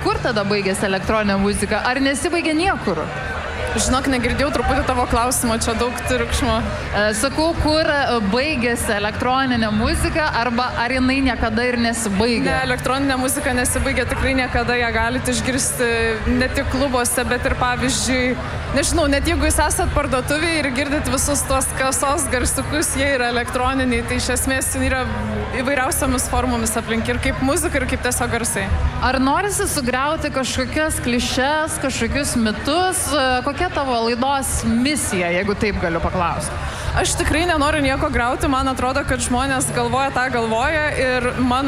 kur tada baigėsi elektroninė muzika? Ar nesibaigė niekur? Žinok, negirdėjau truputį tavo klausimo, čia daug triukšmo. Sakau, kur baigėsi elektroninė muzika, arba ar jinai niekada ir nesibaigė? Ne, elektroninė muzika nesibaigė tikrai niekada, ją galite išgirsti ne tik klubuose, bet ir pavyzdžiui, nežinau, net jeigu jūs esat parduotuvėje ir girdit visus tos kasos garsiukus, jie yra elektroniniai, tai iš esmės yra įvairiausiamis formomis aplink ir kaip muzika, ir kaip tiesiog garsai. Ar norisi sugriauti kažkokias klišes, kažkokius mitus? Kokia tavo laidos misija, jeigu taip galiu paklausti? Aš tikrai nenoriu nieko grauti, man atrodo, kad žmonės galvoja tą galvoja ir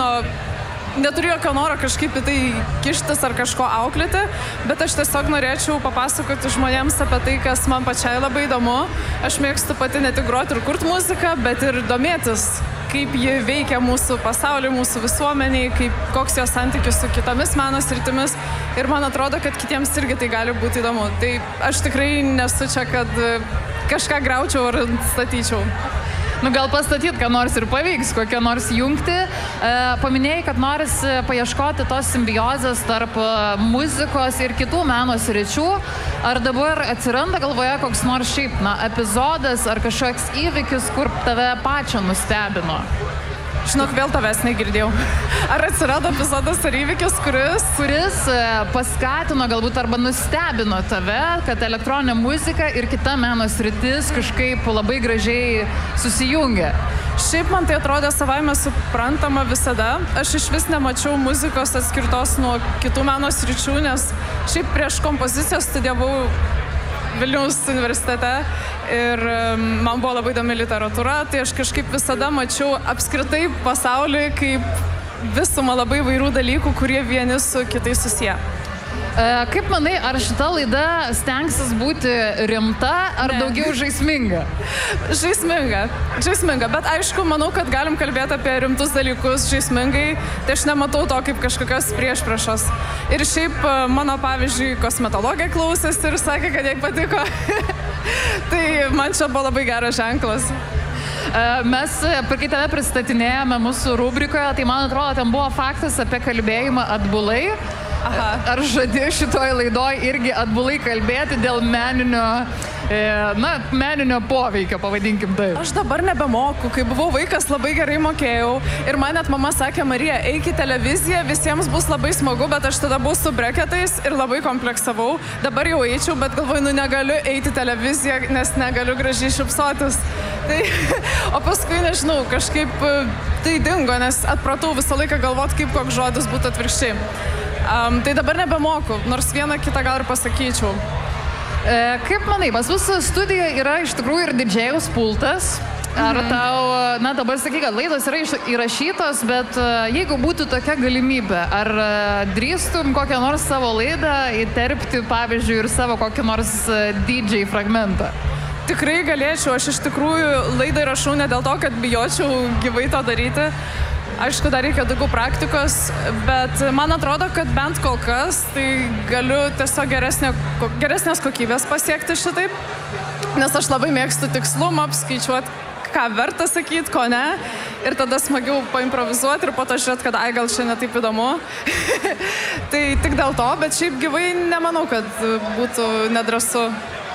neturiu jokio noro kažkaip į tai kištis ar kažko auklėti, bet aš tiesiog norėčiau papasakoti žmonėms apie tai, kas man pačiai labai įdomu. Aš mėgstu pati ne tik groti ir kurti muziką, bet ir domėtis, kaip ji veikia mūsų pasaulį, mūsų visuomeniai, koks jos santykis su kitomis meno sritimis. Ir man atrodo, kad kitiems irgi tai gali būti įdomu. Tai aš tikrai nesu čia, kad kažką graučiau ar statyčiau. Gal pastatyt, ką nors ir pavyks, kokią nors jungti. Paminėjai, kad noris paieškoti tos simbiozės tarp muzikos ir kitų meno sričių. Ar dabar atsiranda galvoje koks nors šiaip, epizodas ar kažkoks įvykis, kur tave pačią nustebino? Žinok, vėl tavęs negirdėjau. Ar atsirado epizodas ar įvykis, kuris paskatino galbūt arba nustebino tave, kad elektroninė muzika ir kita meno sritis kažkaip labai gražiai susijungia? Šiaip man tai atrodė savaime suprantama visada. Aš iš vis nemačiau muzikos atskirtos nuo kitų meno sričių, nes šiaip prieš kompoziciją studijavau Vilniaus universitete ir man buvo labai įdomi literatūra, tai aš kažkaip visada mačiau apskritai pasaulį kaip visumą labai įvairių dalykų, kurie vieni su kitais susiję. Kaip manai, ar šita laida stengsis būti rimta ar daugiau žaisminga? Žaisminga, bet aišku, manau, kad galim kalbėti apie rimtus dalykus žaismingai, tai aš nematau to kaip kažkokios priešpriešos. Ir šiaip mano, pavyzdžiui, kosmetologė klausėsi ir sakė, kad jai patiko. Tai man čia buvo labai geras ženklas. Mes, kai tave pristatinėjome mūsų rubrikoje, tai man atrodo, ten buvo faktas apie kalbėjimą atbulai. Aha. Ar žadi šitoj laidoj irgi atbulai kalbėti dėl meninio poveikio, pavadinkim taip? Aš dabar nebemoku. Kai buvau vaikas, labai gerai mokėjau. Ir man net mama sakė, Marija, eik į televiziją, visiems bus labai smagu, bet aš tada buvau su breketais ir labai kompleksavau. Dabar jau eičiau, bet galvoju, negaliu eiti į televiziją, nes negaliu gražiai šypsotis. Tai, o paskui, nežinau, kažkaip tai dingo, nes atpratau visą laiką galvoti, kaip koks žodis būtų atvirkščiai. Tai dabar nebemoku, nors vieną kitą gal ir pasakyčiau. Kaip manai, pas mūsų studijoje yra iš tikrųjų ir didžėjaus pultas. Ar tau, dabar sakai, kad laidos yra įrašytos, bet jeigu būtų tokia galimybė, ar drįstum kokią nors savo laidą įterpti, pavyzdžiui, ir savo kokį nors DJ fragmentą? Tikrai galėčiau, aš iš tikrųjų laidą rašau ne dėl to, kad bijočiau gyvai to daryti. Aišku, dar reikia daugiau praktikos, bet man atrodo, kad bent kol kas tai galiu tiesiog geresnės kokybės pasiekti šitaip, nes aš labai mėgstu tikslumą, apskaičiuoti, ką verta sakyti, ko ne, ir tada smagiau paimprovizuoti ir po to žiūrėti, kad gal čia ne taip įdomu. Tai tik dėl to, bet šiaip gyvai nemanau, kad būtų nedrąsu.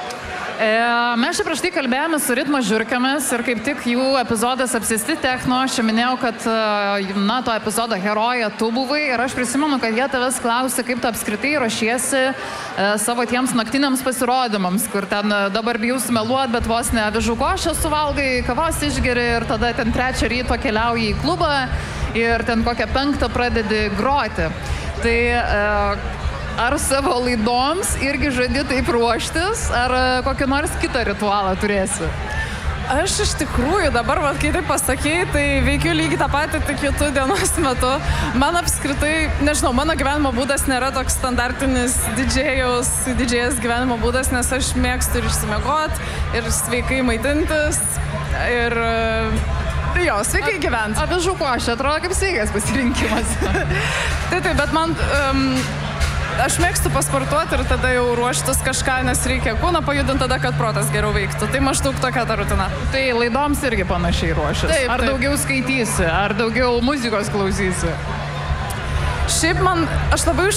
Mes čia prieš tai kalbėjome su Ritmo žiurkėmis ir kaip tik jų epizodas Apsėsti techno. Aš minėjau, kad to epizodo heroja tu buvai ir aš prisimenu, kad jie tavęs klausė, kaip tu apskritai ruošiesi savo tiems naktiniams pasirodymams, kur ten dabar bijau sumeluoti, bet vos ne avižų košę suvalgai, kavos išgeri ir tada ten 3 ryto keliauji į klubą ir ten kokią 5 pradedi groti. Tai ar savo laidoms irgi žadi taip ruoštis, ar kokį nors kitą ritualą turėsi? Aš iš tikrųjų dabar, kai taip pasakei, tai veikiu lygiai tą patį tik kitų dienos metu. Man apskritai, nežinau, mano gyvenimo būdas nėra toks standartinis didžėjas gyvenimo būdas, nes aš mėgstu ir išsimiegoti, ir sveikai maitintis, ir sveikai gyventi. Avižų košė atrodo kaip sveikas pasirinkimas. Taip, bet man aš mėgstu pasportuoti ir tada jau ruoštis kažką, nes reikia kūną pajudinti tada, kad protas geriau veiktų. Tai maždaug tokia ta rutina. Tai laidoms irgi panašiai ruošis. Taip. Ar daugiau skaitysi, ar daugiau muzikos klausysi? Šiaip aš labai